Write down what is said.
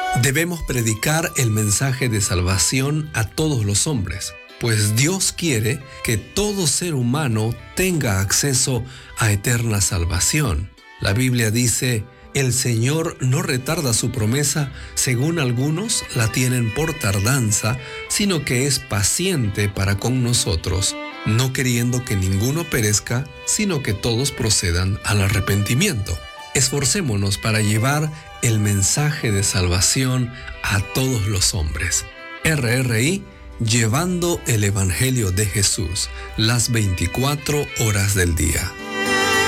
Debemos predicar el mensaje de salvación a todos los hombres, pues Dios quiere que todo ser humano tenga acceso a eterna salvación. La Biblia dice: el Señor no retarda su promesa, según algunos la tienen por tardanza, sino que es paciente para con nosotros, no queriendo que ninguno perezca, sino que todos procedan al arrepentimiento. Esforcémonos para llevar el mensaje de salvación a todos los hombres. RRI, llevando el Evangelio de Jesús las 24 horas del día.